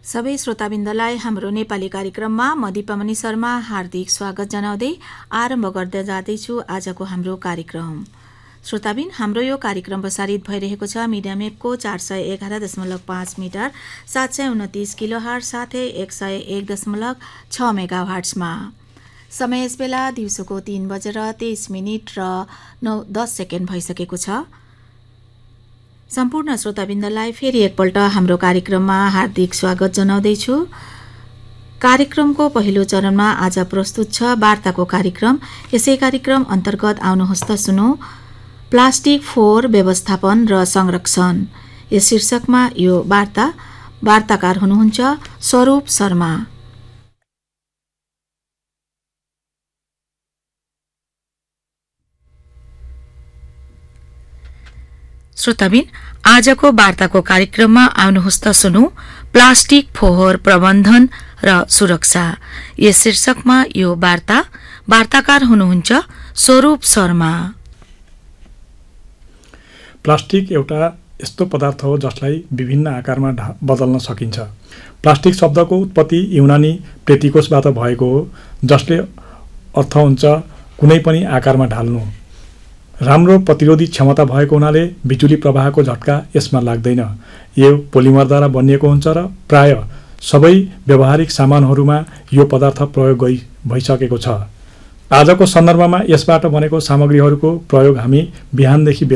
सबै श्रोताबिन्दलाई हाम्रो नेपाली कार्यक्रममा म दिपामणि शर्मा हार्दिक स्वागत जनाउँदै आरम्भ गर्दै जाँदैछु आजको हाम्रो कार्यक्रम। श्रोताबिन, हाम्रो यो कार्यक्रम प्रसारित भइरहेको छ मिडियम वेभको 411.5 मिटर 729 किलोहर्ट्ज साथै 101.6 मेगाहर्ट्जमा। समय यसबेला दिउँसोको 3:23 र 10 सेकेन्ड भइसकेको छ। सम्पूर्ण श्रोताबिन्दलाई फेरि एकपल्ट हाम्रो कार्यक्रममा हार्दिक स्वागत जनाउँदैछु। कार्यक्रमको पहिलो चरणमा आज प्रस्तुत छ वार्ताको कार्यक्रम। यसै कार्यक्रम अन्तर्गत आउनुहोस् त सुनौ प्लास्टिक फोहोर व्यवस्थापन र संरक्षण। यस शीर्षकमा यो वार्ताकार हुनुहुन्छ स्वरूप शर्मा। श्रोताबिन, आजको वार्ताको कार्यक्रममा आउनुहोस् त सुनौ प्लास्टिक फोहोर प्रबन्धन र सुरक्षा। यस शीर्षकमा यो वार्ताकार हुनुहुन्छ स्वरूप शर्मा। प्लास्टिक एउटा यस्तो पदार्थ हो जसलाई विभिन्न आकारमा बदल्न सकिन्छ। प्लास्टिक शब्दको उत्पत्ति युनानी प्लेटिकोसबाट भएको हो, जसले अर्थ हुन्छ कुनै पनि आकारमा ढाल्नु। राम्रो प्रतिरोधी क्षमता भएको हुनाले बिजुली प्रवाहको झट्का यसमा लाग्दैन। यो पोलिमरद्वारा बनिएको हुन्छ र प्राय सबै व्यावहारिक सामानहरूमा यो पदार्थ प्रयोग भइसकेको छ। आजको सन्दर्भमा यसबाट बनेको सामग्रीहरूको प्रयोग हामी बिहानदेखि